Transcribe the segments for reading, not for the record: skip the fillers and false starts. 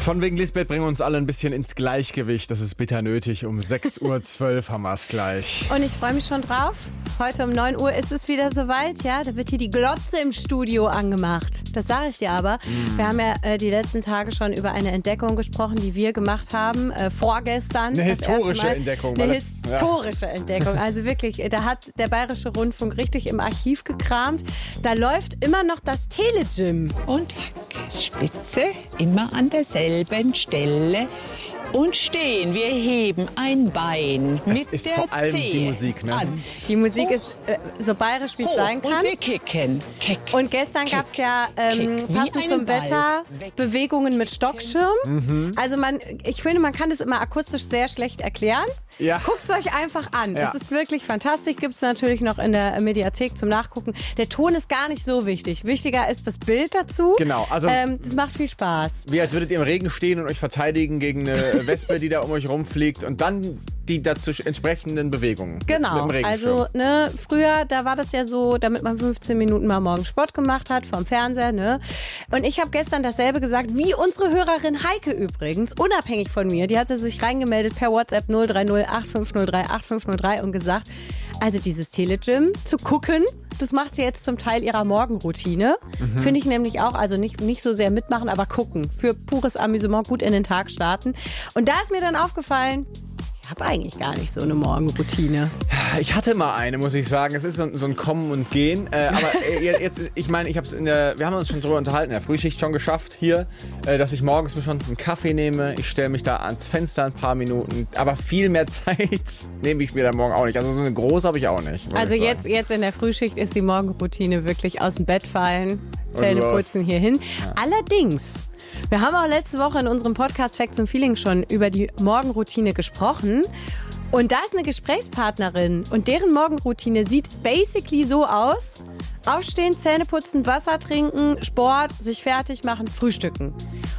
Von wegen Lisbeth bringen wir uns alle ein bisschen ins Gleichgewicht. Das ist bitter nötig. Um 6.12 Uhr haben wir es gleich. Und ich freue mich schon drauf. Heute um 9 Uhr ist es wieder soweit. Ja, da wird hier die Glotze im Studio angemacht. Das sage ich dir aber. Wir haben ja die letzten Tage schon über eine Entdeckung gesprochen, die wir gemacht haben. Vorgestern. Eine historische Entdeckung. Eine historische Entdeckung. Also wirklich, da hat der Bayerische Rundfunk richtig im Archiv gekramt. Da läuft immer noch das Telegym. Und Spitze immer an derselben Stelle und stehen. Wir heben ein Bein Das mit ist der vor allem die Zehe Musik, ne? an. Die Musik ist so bayerisch, wie es sein kann. Und wir kicken. Kick. Und gestern gab es ja Kick. Wie passend einen zum Ball. Wetter Bewegungen mit Stockschirm. Also ich finde, man kann das immer akustisch sehr schlecht erklären. Ja. Guckt es euch einfach an. Ja. Das ist wirklich fantastisch. Gibt es natürlich noch in der Mediathek zum Nachgucken. Der Ton ist gar nicht so wichtig. Wichtiger ist das Bild dazu. Genau, also das macht viel Spaß. wie als würdet ihr im Regen stehen und euch verteidigen gegen eine Wespe, die da um euch rumfliegt und dann die dazu entsprechenden Bewegungen. Genau, Mit dem also Regenschirm. früher, da war das ja so, damit man 15 Minuten mal morgens Sport gemacht hat vom Fernseher. Ne? Und ich habe gestern dasselbe gesagt, wie unsere Hörerin Heike übrigens, unabhängig von mir. Die hatte sich reingemeldet per WhatsApp 030 8503 8503 und gesagt, also dieses Telegym zu gucken, das macht sie jetzt zum Teil ihrer Morgenroutine. Finde ich nämlich auch, also nicht so sehr mitmachen, aber gucken. Für pures Amüsement gut in den Tag starten. Und da ist mir dann aufgefallen, ich habe eigentlich gar nicht so eine Morgenroutine. Ich hatte mal eine, muss ich sagen. Es ist so ein Kommen und Gehen. Aber jetzt, ich meine, wir haben uns schon drüber unterhalten, in der Frühschicht schon geschafft hier, dass ich morgens mir schon einen Kaffee nehme. Ich stelle mich da ans Fenster ein paar Minuten. Aber viel mehr Zeit nehme ich mir da morgen auch nicht. Also so eine große habe ich auch nicht. Also jetzt in der Frühschicht ist die Morgenroutine wirklich aus dem Bett fallen, Zähne putzen hierhin. Ja. Allerdings, wir haben auch letzte Woche in unserem Podcast Facts und Feelings schon über die Morgenroutine gesprochen. Und da ist eine Gesprächspartnerin und deren Morgenroutine sieht basically so aus: Aufstehen, Zähne putzen, Wasser trinken, Sport, sich fertig machen, frühstücken.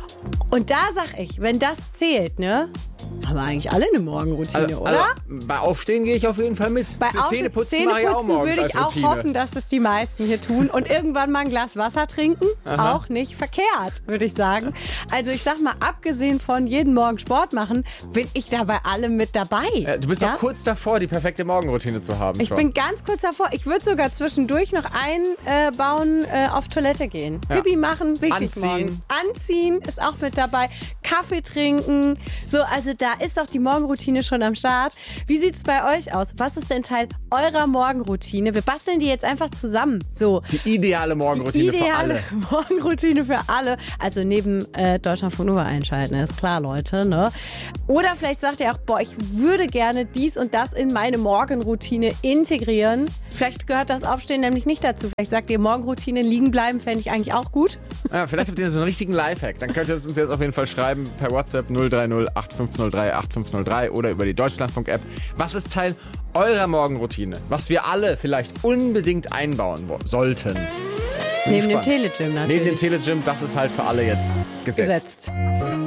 Und da sag ich, wenn das zählt, ne? Haben wir eigentlich alle eine Morgenroutine, oder? Also, bei Aufstehen gehe ich auf jeden Fall mit. Zähneputzen mache ich auch morgens würde als ich auch Routine. hoffen, dass das die meisten hier tun. Und irgendwann mal ein Glas Wasser trinken, auch nicht verkehrt, würde ich sagen. Also ich sag mal, abgesehen von jeden Morgen Sport machen, bin ich da bei allem mit dabei. Du bist doch kurz davor, die perfekte Morgenroutine zu haben. Ich bin ganz kurz davor. Ich würde sogar zwischendurch noch einbauen, auf Toilette gehen. Ja. Pipi machen, wichtig Anziehen. morgens. Anziehen ist auch mit dabei. Kaffee trinken. So, also da ist doch die Morgenroutine schon am Start. Wie sieht's bei euch aus? Was ist denn Teil eurer Morgenroutine? Wir basteln die jetzt einfach zusammen. So. Die ideale Morgenroutine für alle. Morgenroutine für alle. Also neben Deutschlandfunk Nova einschalten, ist klar, Leute. Ne? Oder vielleicht sagt ihr auch, boah, ich würde gerne dies und das in meine Morgenroutine integrieren. Vielleicht gehört das Aufstehen nämlich nicht dazu. Vielleicht sagt ihr, Morgenroutine liegen bleiben, fände ich eigentlich auch gut. Ja, vielleicht habt ihr so einen richtigen Lifehack. Dann könnt ihr es uns jetzt auf jeden Fall schreiben per WhatsApp 030 8503 8503 oder über die Deutschlandfunk-App. Was ist Teil eurer Morgenroutine? Was wir alle vielleicht unbedingt einbauen sollten. Neben dem Telegym natürlich. Neben dem Telegym, das ist halt für alle jetzt gesetzt.